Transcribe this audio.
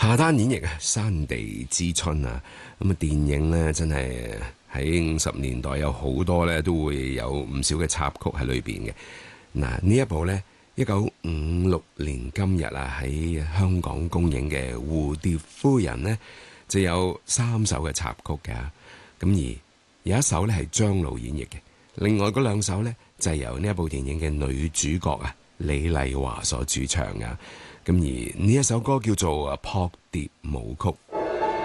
夏丹演繹啊，山地之春啊，咁啊電影呢，真係喺50年代有好多呢，都會有唔少嘅插曲喺裏邊嘅。嗱，呢一部呢，1956年今日啊喺香港公映嘅《蝴蝶夫人》呢，就有3首嘅插曲㗎。咁而有一首呢係張露演繹嘅，另外嗰2首呢，就係由呢一部電影嘅女主角啊李麗華所主唱㗎。咁而呢一首歌叫做《撲蝶舞曲》。